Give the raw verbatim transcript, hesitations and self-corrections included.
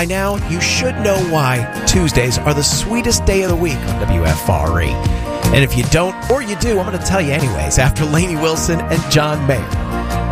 By now, you should know why Tuesdays are the sweetest day of the week on W F R E. And if you don't, or you do, I'm going to tell you anyways after Lainey Wilson and John Mayer.